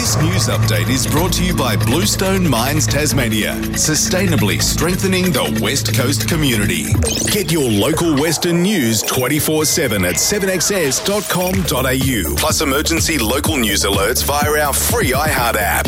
This news update is brought to you by Bluestone Mines Tasmania, sustainably strengthening the West Coast community. Get your local Western news 24/7 at 7XS.com.au, plus emergency local news alerts via our free iHeart app.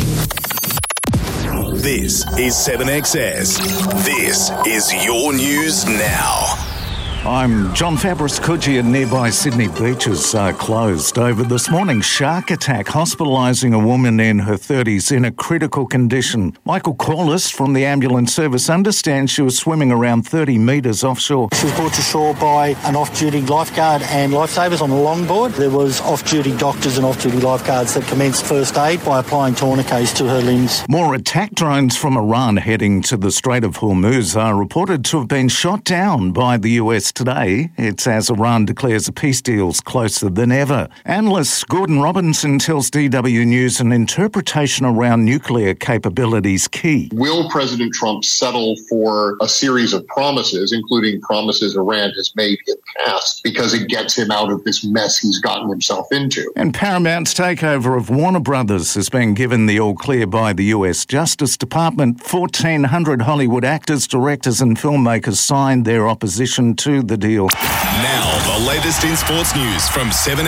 This is 7XS. This is your news now. I'm John Fabris Coogee, and nearby Sydney beaches are closed over this morning's shark attack, hospitalising a woman in her 30s in a critical condition. Michael Corliss from the ambulance service understands she was swimming around 30 metres offshore. She was brought to shore by an off-duty lifeguard and lifesavers on a longboard. There was off-duty doctors and off-duty lifeguards that commenced first aid by applying tourniquets to her limbs. More attack drones from Iran heading to the Strait of Hormuz are reported to have been shot down by the US today. It's as Iran declares a peace deal's closer than ever. Analyst Gordon Robinson tells DW News an interpretation around nuclear capabilities key. Will President Trump settle for a series of promises, including promises Iran has made in the past, because it gets him out of this mess he's gotten himself into? And Paramount's takeover of Warner Brothers has been given the all-clear by the US Justice Department. 1,400 Hollywood actors, directors and filmmakers signed their opposition to the deal. Now, the latest in sports news from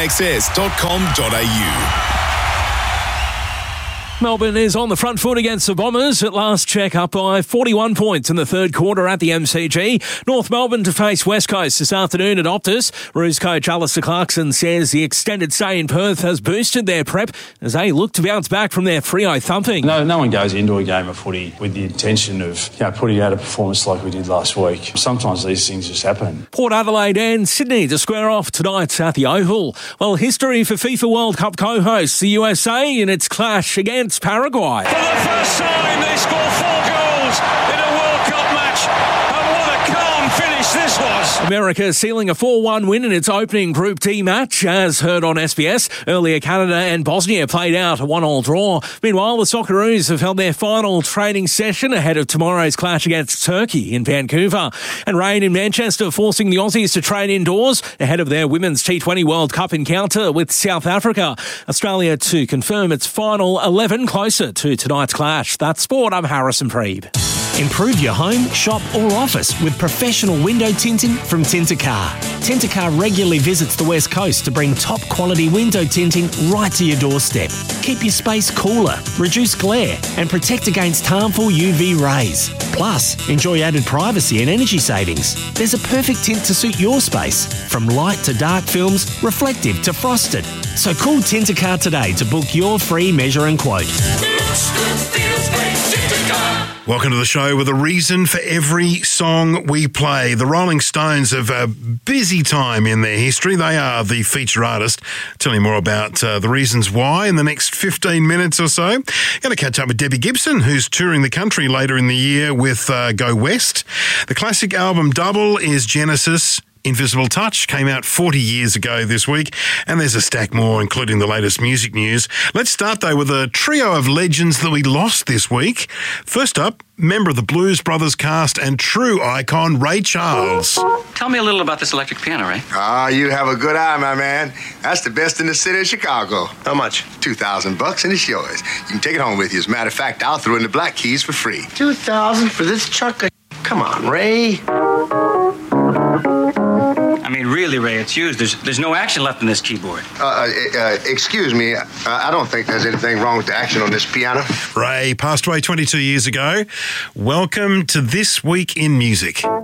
7XS.com.au. Melbourne is on the front foot against the Bombers at last check, up by 41 points in the third quarter at the MCG. North Melbourne to face West Coast this afternoon at Optus. Roos coach Alistair Clarkson says the extended stay in Perth has boosted their prep as they look to bounce back from their Freo thumping. No one goes into a game of footy with the intention of putting out a performance like we did last week. Sometimes these things just happen. Port Adelaide and Sydney to square off tonight at the Oval. Well, history for FIFA World Cup co-hosts the USA in its clash against Paraguay. For the first time, they score 4 goals in a World Cup match. And what a calm finish this was. America sealing a 4-1 win in its opening Group D match, as heard on SBS. Earlier, Canada and Bosnia played out a 1-1 draw. Meanwhile, the Socceroos have held their final training session ahead of tomorrow's clash against Turkey in Vancouver. And rain in Manchester forcing the Aussies to train indoors ahead of their Women's T20 World Cup encounter with South Africa. Australia to confirm its final 11 closer to tonight's clash. That's sport. I'm Harrison Preeb. Improve your home, shop or office with professional window tinting from Tintercar. Tintercar regularly visits the West Coast to bring top quality window tinting right to your doorstep. Keep your space cooler, reduce glare and protect against harmful UV rays. Plus, enjoy added privacy and energy savings. There's a perfect tint to suit your space, from light to dark films, reflective to frosted. So call Tintercar today to book your free measure and quote. Welcome to the show with a reason for every song we play. The Rolling Stones have a busy time in their history. They are the feature artist. Tell you more about the reasons why in the next 15 minutes or so. Going to catch up with Debbie Gibson, who's touring the country later in the year with Go West. The classic album Double is Genesis. Invisible Touch came out 40 years ago this week, and there's a stack more, including the latest music news. Let's start, though, with a trio of legends that we lost this week. First up, member of the Blues Brothers cast and true icon, Ray Charles. Tell me a little about this electric piano, Ray. You have a good eye, my man. That's the best in the city of Chicago. How much? $2,000 and it's yours. You can take it home with you. As a matter of fact, I'll throw in the black keys for free. $2,000 for this chunk of... Come on, Ray. I mean, really, Ray, it's used. There's no action left in this keyboard. Excuse me. I don't think there's anything wrong with the action on this piano. Ray passed away 22 years ago. Welcome to This Week in Music.